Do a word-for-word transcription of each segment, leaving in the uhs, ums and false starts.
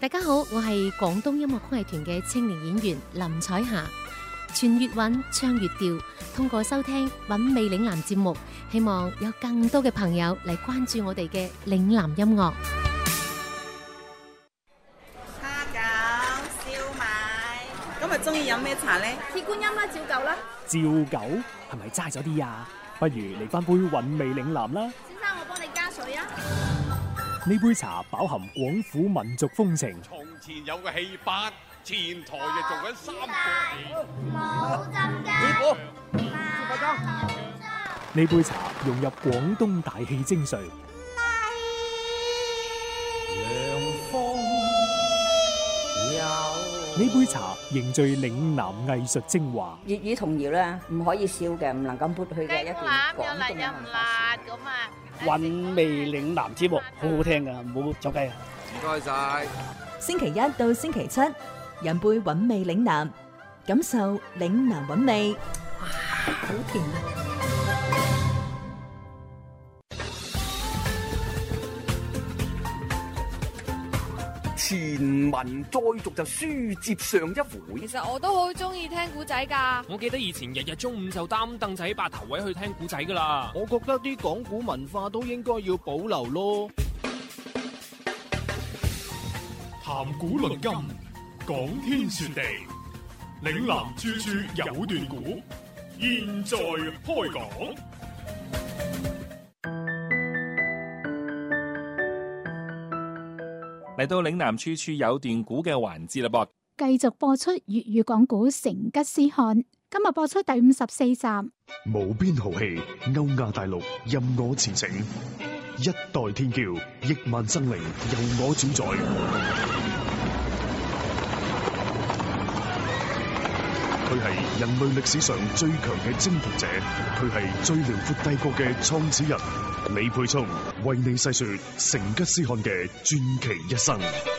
大家好，我係廣東音樂曲藝團嘅青年演員林彩霞。傳粵韻，唱粵調，通過收聽韻味嶺南節目，希望有更多嘅朋友嚟關注我哋嘅嶺南音樂。 蝦餃、燒賣，今日中意飲咩茶呢？ 鐵觀音啦，照舊啦。 照舊係咪齋咗啲啊？不如嚟翻杯韻味嶺南啦。 先生，我幫你加水啊。 呢杯茶飽含廣府民族風情。 從前有個戲班，前台就做緊三個。 冇浸㗎。 師傅， 快裝。 呢杯茶融入廣東大氣精髓。涼風有。呢杯茶凝聚嶺南藝術精華。 粵語童謠咧，唔可以少嘅，唔能夠抹去嘅一段廣東嘅文化史。 咁啊！ 韻味嶺南節目好好聽噶，唔好走雞啊！ 唔該晒。 星期一到星期七，飲杯韻味嶺南，感受嶺南韻味。哇，好甜啊！ 前文再續就書接上一回。 其實我都好中意聽古仔噶。 我記得以前日日中午就擔凳仔霸頭位去聽古仔噶啦。 我覺得啲講古文化都應該要保留咯。 談古論今，講天說地，嶺南處處有段古，現在開講。 嚟到嶺南處處有段古嘅環節啦噃， 繼續播出粵語講古成吉思汗。今日播出第五十四集。 無邊豪氣，歐亞大陸任我馳騁，一代天驕，億萬生靈由我主宰。佢係人類歷史上最強嘅征服者，佢係最遼闊帝國嘅創始人。李沛聰為你細說成吉思汗嘅傳奇一生。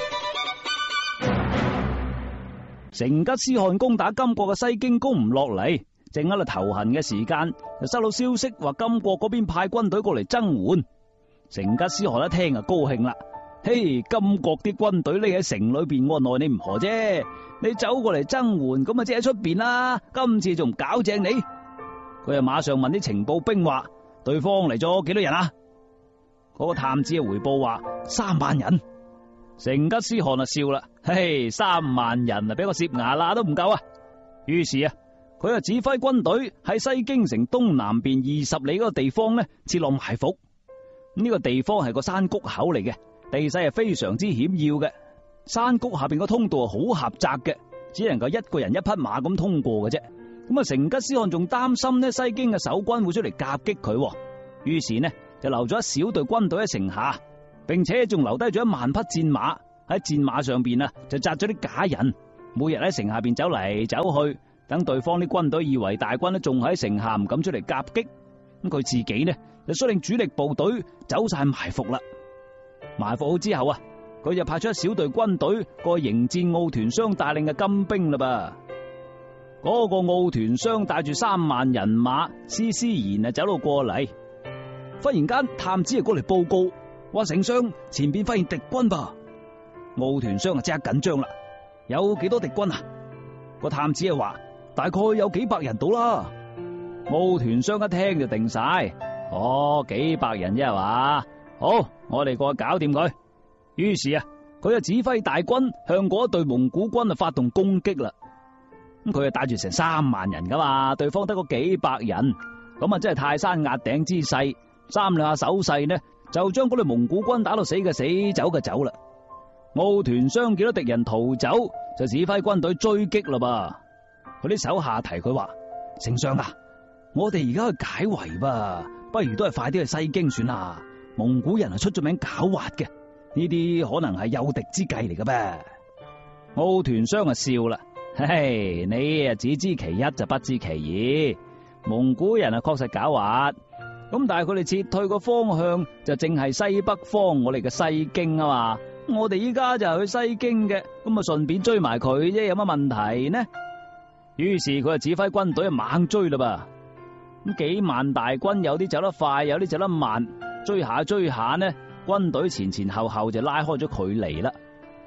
成吉思汗攻打金國嘅西京攻唔落嚟，正喺度頭痕嘅時間，就收到消息話金國嗰邊派軍隊過嚟增援。成吉思汗一聽就高興啦，嘿，金國啲軍隊匿喺城裏邊，我奈你唔何啫，你走過嚟增援，咁啊即喺出邊啦，今次仲唔搞正你？佢就馬上問啲情報兵話，對方嚟咗幾多人啊？嗰個探子嘅回報話三萬人。成吉思汗就笑啦，嘿，三萬人啊，俾個攝牙罅都唔夠啊！於是啊，佢就指揮軍隊喺西京城東南邊二十里嗰個地方咧設落埋伏。呢個地方係個山谷口嚟嘅，地勢係非常之險要嘅。山谷下邊個通道係好狹窄嘅，只能夠一個人一匹馬咁通過嘅啫。咁啊，成吉思汗仲擔心呢西京嘅守軍會出嚟夾擊佢，於是呢就留咗一小隊軍隊喺城下，並且仲留低咗一萬匹戰馬。喺戰馬上邊啊就紮咗啲假人，每日喺城下邊走嚟走去，等對方啲軍隊以為大軍都仲喺城下唔敢出嚟夾擊。咁佢自己呢就率領主力部隊走晒埋伏啦。埋伏好之後啊，佢就派出一小隊軍隊過去迎戰奧團商帶領嘅金兵啦噃。嗰個奧團商帶住三萬人馬，斯斯然啊走到過嚟。忽然間，探子啊過嚟報告，話丞相前邊發現敵軍噃。奧團商啊即刻緊張啦，有幾多敵軍啊？個探子啊話大概有幾百人到啦。奧團商一聽就定晒，哦，幾百人啫係嘛？好，我哋過去搞掂佢。於是啊，佢就指揮大軍向嗰一隊蒙古軍啊發動攻擊啦。咁佢啊帶住成三萬人噶嘛，對方得個幾百人，咁啊真係泰山壓頂之勢，三兩下手勢呢就將嗰隊蒙古軍打到死嘅死，走嘅走啦。奧團商見到敵人逃走，就指揮軍隊追擊啦噃。佢啲手下提佢話：丞相啊，我哋而家去解圍噃，不如都係快啲去西京算啦。蒙古人係出咗名狡猾嘅，呢啲可能係誘敵之計嚟嘅噃。奧團商啊笑啦，嘿嘿，你啊只知其一就不知其二。蒙古人啊確實狡猾，咁但係佢哋撤退個方向就淨係西北方，我哋嘅西京啊嘛。我哋依家就係去西京嘅，咁啊順便追埋佢啫，有乜問題呢？於是佢就指揮軍隊猛追啦噃。咁幾萬大軍，有啲走得快，有啲走得慢，追下追下呢，軍隊前前後後就拉開咗距離啦。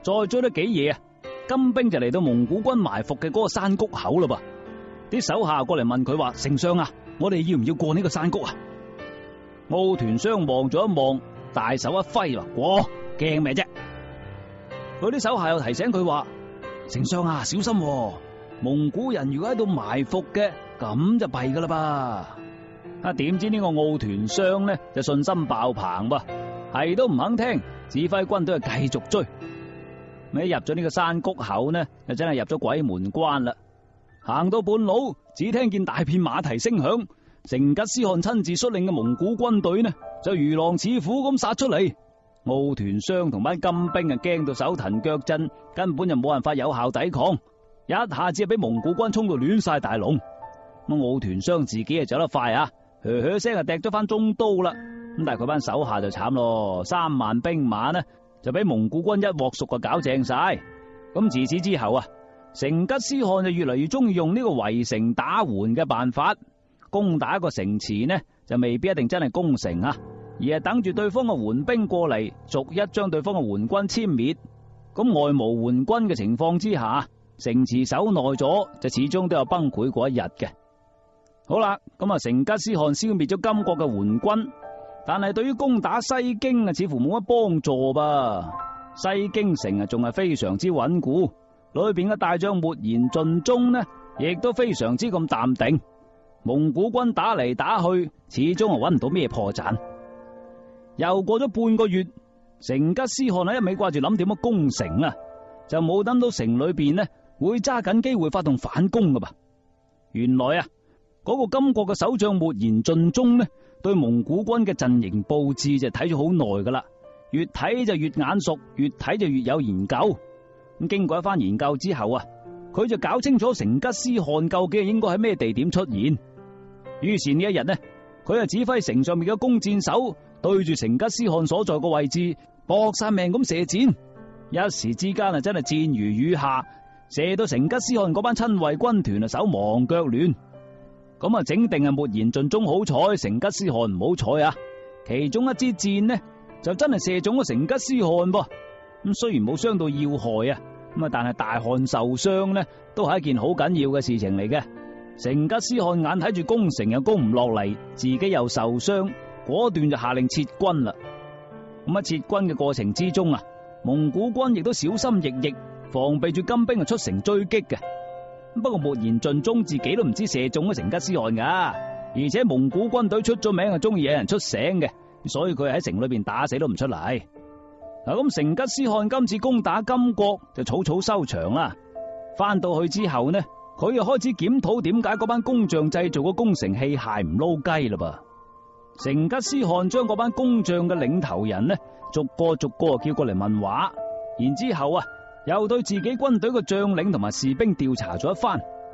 再追得幾夜啊，金兵就嚟到蒙古軍埋伏嘅嗰個山谷口啦噃。啲手下過嚟問佢話：丞相啊，我哋要唔要過呢個山谷啊？奧團雙望咗一望，大手一揮話：過，驚咩啫？佢啲手下又提醒佢話：丞相啊，小心喎，蒙古人如果喺度埋伏嘅，咁就弊噶啦噃。啊，點知呢個奧團雙呢就信心爆棚噃，係都唔肯聽，指揮軍隊係繼續追。咁一入咗呢個山谷口呢，就真係入咗鬼門關啦。行到半路，只聽見大片馬蹄聲響，成吉思汗親自率領嘅蒙古軍隊呢，就如狼似虎咁殺出嚟。奧團雙同班金兵啊，驚到手騰腳震，根本就冇辦法有效抵抗，一下子俾蒙古軍衝到亂晒大龍。咁奧團雙自己啊走得快啊，噓噓聲啊掟咗翻中都啦。咁但係佢班手下就慘咯，三萬兵馬呢就俾蒙古軍一鑊熟啊搞正晒。咁自此之後啊，成吉思汗就越嚟越中意用呢個圍城打援嘅辦法，攻打一個城池呢就未必一定真係攻城啊，而係等住對方嘅援兵過嚟，逐一將對方嘅援軍殲滅。咁外無援軍嘅情況之下，城池守耐咗就始終都有崩潰嗰一日嘅。好啦，咁啊，成吉思汗消滅咗金國嘅援軍，但係對於攻打西京啊，似乎冇乜幫助噃。西京城啊，仲係非常之穩固，裏邊嘅大將莫言盡忠呢，亦都非常之咁淡定。蒙古軍打嚟打去，始終係搵唔到咩破綻。又過咗半個月，成吉思汗啊一味掛住諗點樣攻城啊，就冇等到城裏邊呢會揸緊機會發動反攻噶噃。原來啊，嗰、那個金國嘅守將莫言盡忠呢，對蒙古軍嘅陣營布置就睇咗好耐噶啦，越睇就越眼熟，越睇就越有研究。咁經過一番研究之後啊，佢就搞清楚成吉思汗究竟應該喺咩地點出現。於是呢一日呢，佢就指揮城上面嘅弓箭手對住成吉思汗所在個位置搏晒命咁射箭，一時之間啊真係箭如雨下，射到成吉思汗嗰班親衛軍團啊手忙腳亂。咁啊，整定係莫言盡忠好彩，成吉思汗唔好彩啊！其中一支箭呢，就真係射中咗成吉思汗噃。咁雖然冇傷到要害啊，咁啊，但係大汗受傷呢，都係一件好緊要嘅事情嚟嘅。成吉思汗眼睇住攻城又攻唔落嚟，自己又受傷，果斷就下令撤軍啦。咁啊，撤軍嘅過程之中啊，蒙古軍亦都小心翼翼，防備住金兵啊出城追擊嘅。不過莫言盡忠自己都唔知射中咗成吉思汗噶，而且蒙古軍隊出咗名係中意有人出醒嘅，所以佢喺城裏邊打死都唔出嚟。嗱，咁成吉思汗今次攻打金國就草草收場啦。翻到去之後呢，佢又開始檢討點解嗰班工匠製造嘅攻城器械唔撈雞啦噃。成吉思汗將嗰班工匠嘅領頭人呢，逐個逐個叫過嚟問話，然之後啊，又對自己軍隊嘅將領同埋士兵調查咗一番，